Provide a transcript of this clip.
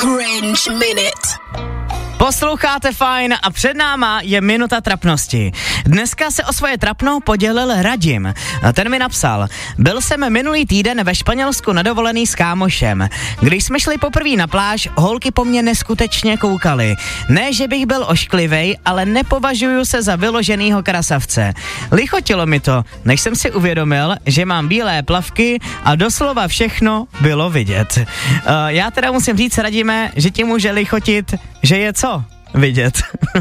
Cringe Minute. Posloucháte Fajn a před náma je minuta trapnosti. Dneska se o svoje trapno podělil Radim. Ten mi napsal: byl jsem minulý týden ve Španělsku na dovolený s kámošem. Když jsme šli poprvé na pláž, holky po mně neskutečně koukaly. Ne, že bych byl ošklivej, ale nepovažuju se za vyloženýho krasavce. Lichotilo mi to, než jsem si uvědomil, že mám bílé plavky a doslova všechno bylo vidět. Já teda musím říct, Radime, že ti může lichotit, že je co vidět.